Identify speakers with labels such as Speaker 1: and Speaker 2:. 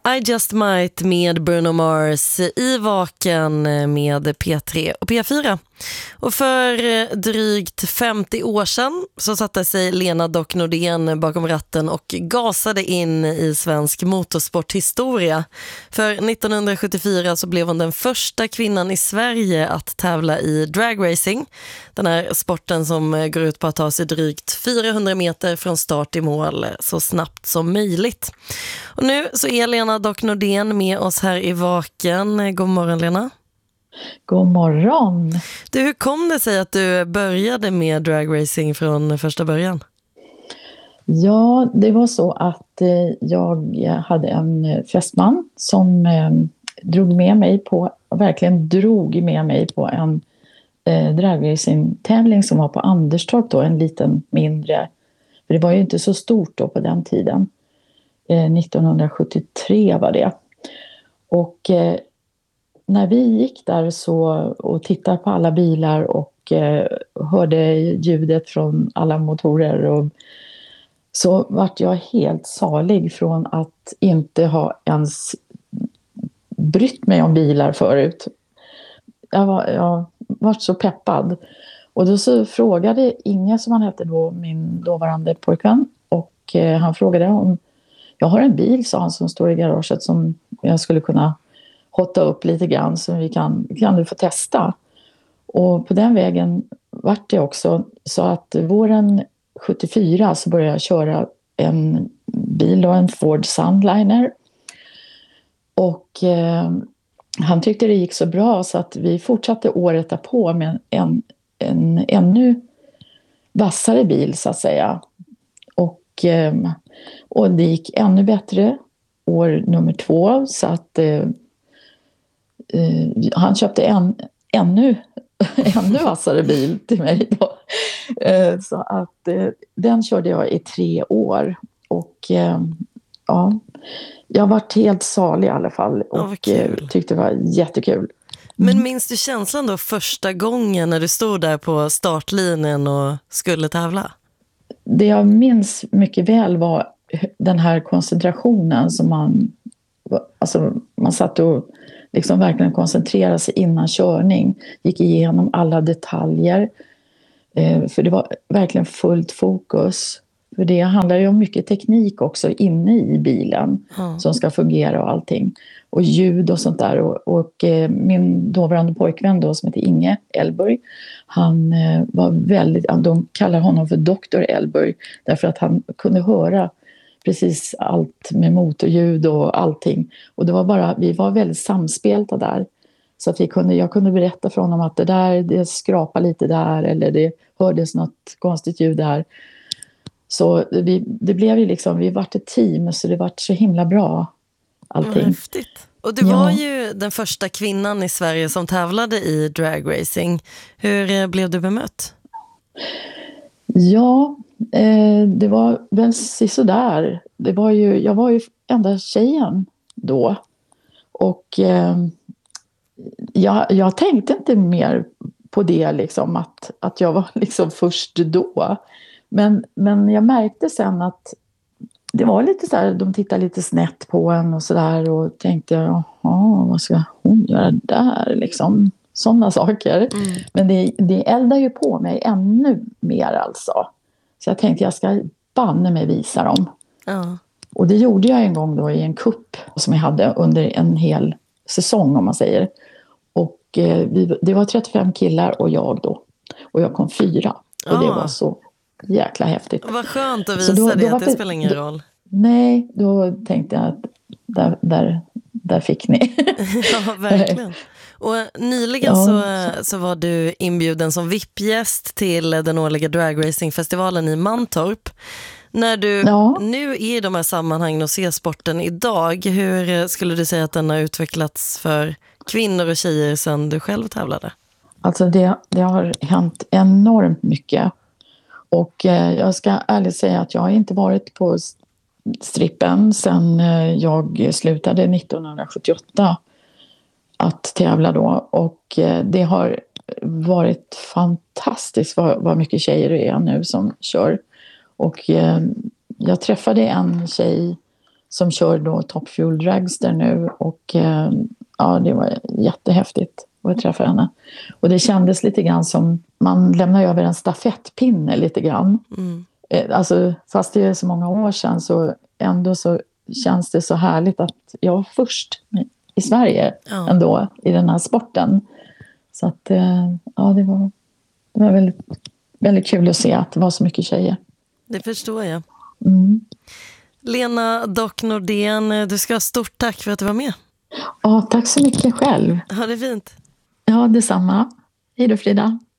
Speaker 1: I Just Might med Bruno Mars i Vaken med P3 och P4. Och för drygt 50 år sedan så satte sig Lena Dock Nordén bakom ratten och gasade in i svensk motorsporthistoria. För 1974 så blev hon den första kvinnan i Sverige att tävla i dragracing. Den här sporten som går ut på att ta sig drygt 400 meter från start till mål så snabbt som möjligt. Och nu så är Lena Dock Nordén med oss här i Vaken. God morgon, Lena.
Speaker 2: God morgon.
Speaker 1: Du, hur kom det sig att du började med dragracing från första början?
Speaker 2: Ja, det var så att jag hade en fästman som drog med mig på en dragracing-tävling som var på Anderstorp då, en liten mindre. För det var ju inte så stort då på den tiden. 1973 var det. Och när vi gick där och tittade på alla bilar och hörde ljudet från alla motorer så vart jag helt salig från att inte ha ens brytt mig om bilar förut. Jag var så peppad. Och då så frågade Inge, som han hette då, min dåvarande pojkvän, och han frågade om jag har en bil, sa han, som står i garaget som jag skulle kunna hotta upp lite grann, så vi kan du få testa. Och på den vägen vart det också så att våren 74 så började jag köra en bil och en Ford Sunliner. Och han tyckte det gick så bra så att vi fortsatte året därpå med en ännu vassare bil, så att säga. Och det gick ännu bättre år nummer 2, så att han köpte en ännu vassare bil till mig då. Så att den körde jag i 3 år. Och ja, jag var helt salig i alla fall och tyckte det var jättekul.
Speaker 1: Men minns du känslan då första gången när du stod där på startlinjen och skulle tävla?
Speaker 2: Det jag minns mycket väl var den här koncentrationen som man satt och liksom verkligen koncentrerade sig innan körning. Gick igenom alla detaljer. För det var verkligen fullt fokus. För det handlar ju om mycket teknik också inne i bilen som ska fungera och allting. Och ljud och sånt där. Och min dåvarande pojkvän då, som heter Inge Elberg, han var väldigt, de kallar honom för Dr. Elberg, därför att han kunde höra precis allt med motorljud och allting. Och det var bara, vi var väldigt samspelta där. Så att jag kunde berätta för honom att det skrapar lite där, eller det hördes något konstigt ljud där. Så det blev ju liksom, vi vart ett team, så det vart så himla bra allting.
Speaker 1: Ja, häftigt. Och du var ju den första kvinnan i Sverige som tävlade i dragracing. Hur blev du bemött?
Speaker 2: Ja, det var väl sådär. Jag var ju enda tjejen då. Och jag tänkte inte mer på det liksom, att jag var liksom först då. Men jag märkte sen att det var lite så här, de tittade lite snett på en och sådär, och tänkte, jaha, vad ska hon göra där liksom, sådana saker. Men det eldar ju på mig ännu mer alltså. Så jag tänkte, jag ska banne mig visa dem. Och det gjorde jag en gång då i en kupp som jag hade under en hel säsong, om man säger. Och det var 35 killar och jag då. Och jag kom 4. Och det var så jäkla häftigt.
Speaker 1: Vad skönt att visa det, att det spelar ingen roll.
Speaker 2: Nej, då tänkte jag att där fick ni.
Speaker 1: Ja, verkligen. Och nyligen så var du inbjuden som VIP-gäst till den årliga dragracingfestivalen i Mantorp. När du nu är i de här sammanhangen och ser sporten idag, hur skulle du säga att den har utvecklats för kvinnor och tjejer sedan du själv tävlade?
Speaker 2: Alltså det har hänt enormt mycket. Och jag ska ärligt säga att jag har inte varit på strippen sedan jag slutade 1978 att tävla då. Och det har varit fantastiskt vad mycket tjejer det är nu som kör. Och jag träffade en tjej som kör då Top Fuel Dragster nu. Och ja, det var jättehäftigt att träffa henne. Och det kändes lite grann som man lämnar över en stafettpinne lite grann. Alltså, fast det är så många år sedan så ändå så känns det så härligt att jag var först i Sverige ändå i den här sporten. Så att ja, det var väldigt, väldigt kul att se att det var så mycket tjejer.
Speaker 1: Det förstår jag. Lena Dock Nordén, du ska ha stort tack för att du var med.
Speaker 2: Ja, tack så mycket själv.
Speaker 1: Ha det fint.
Speaker 2: Ja, detsamma. Hej då, Frida.